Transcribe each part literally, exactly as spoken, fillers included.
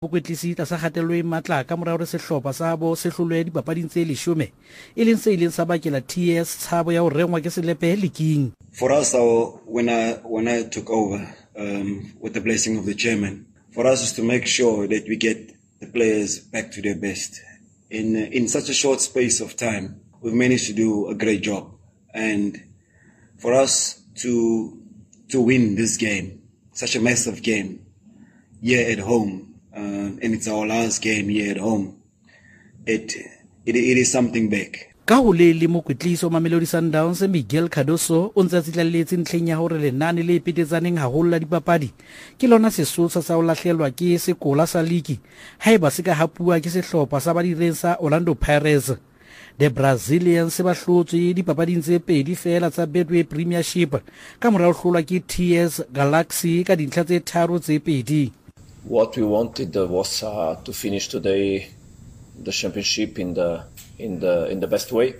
Bokwetlisi tlasa kgatello e matla ka morao re sehlopha sa bo se hlolwe dipapading tse leshome e leng se ileng sa bakela T S tshabo ya ho rengwa ke selepe leking. For us, our, when I when I took over um, with the blessing of the chairman, for us is to make sure that we get the players back to their best. In in such a short space of time, we've managed to do a great job, and for us to to win this game, such a massive game, here at home. Uh, and it's our last game here at home. It it, it is something big. Ka ho le le mokwetlisi o Mamelodi Sundowns Miguel Cardoso o ntse a tsitlalletse ntlheng ya hore lenane le ipetetsaneng haholo la dipapadi ke lona sesosa sa ho lahlelwa ke sekola sa ligi haeba se ka hapua ke sehlopha sa badireng sa Orlando Pirates. The Brazilians ba hlotswe dipapading tse pedi fela tsa Betway Premiership ka morao hlolwa ke T S Galaxy ka dintlha tse tharo tse pedi. What we wanted was uh, to finish today the championship in the in the in the best way,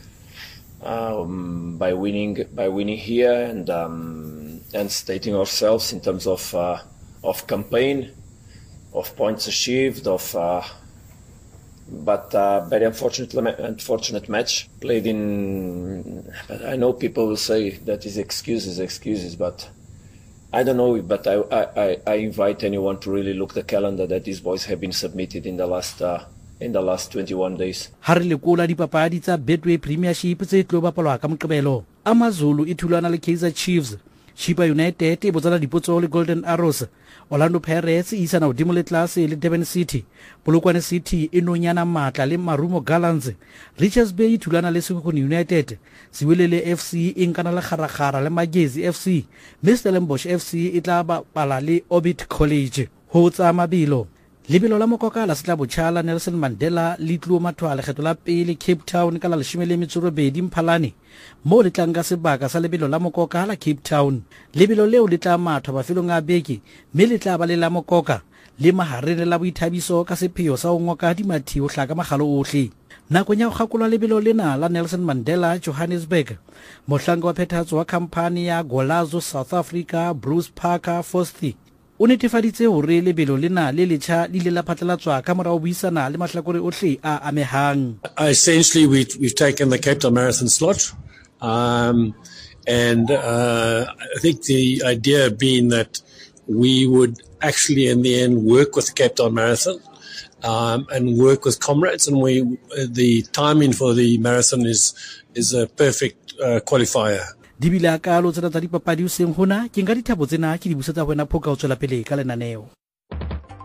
um, by winning by winning here and um, and stating ourselves in terms of uh, of campaign, of points achieved, of uh, but uh, very unfortunate unfortunate match played in. I know people will say that is excuses excuses, but. I don't know, but I, I, I invite anyone to really look the calendar that these boys have been submitted in the last uh, in the last twenty-one days. Ha re lekola dipapadi tsa Betway Premiership tse tlo bapalwa ka Moqebelo, AmaZulu e thulana le Kaizer Chiefs, Chippa United e botsana dipotso le Golden Arrows, Orlando Pirates e isana hodimo le tlase le Durban City, Polokwane City e nonyana matla le Marumo Gallants, Richards Bay e thulana le Sekhukhune United, Siwelele F C e nkana le Kgarakgara le Magezi F C, Stellenbosch F C e tla bapala le Orbit College. Ho tsa mabelo lebelo la mokoka la setla botjhala Nelson Mandela le tlo mathwa le kgetho la pele Cape Town ka la leshome le metso robedi Mphalane mo le tlang ka sebaka sa lebelo la mokoka la Cape Town. Lebelo leo le tla mathwa bafelong a beke mme le tla ba le la mokoka le mahareng la boithabiso ka sepheo sa ho ngoka dimathi ho hlaka magalo ohle. Nakong ya go gakolwa lebelo lena la Nelson Mandela Johannesburg, mohlanga wa phethahatso wa khamphane ya Golazo South Africa Bruce Parker Forsyth o netefaditse hore lebelo lena le letjha le ile la phatlalatswa ka morao buisana le mahlakore ohle a amehang. Essentially, we've, we've taken the Cape Town Marathon slot, um, and uh, I think the idea being that we would actually in the end work with the Cape Town Marathon um, and work with comrades, and we uh, the timing for the marathon is is a perfect uh, qualifier. Dibila ka lo tsena tsa dipapadi o seng hona ke nka dithabo tsena ke di busetsa ho wena phoka o tswela pele ka lenaneo.